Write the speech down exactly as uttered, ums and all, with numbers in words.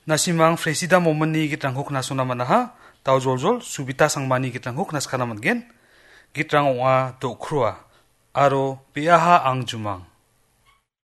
Nasimang Fresida momeni gitrang huk nasuna manaha, tau jol-jol subita sangmani gitrang huk naskana matgen, gitrang onga do krua, aro biaha ang jumang.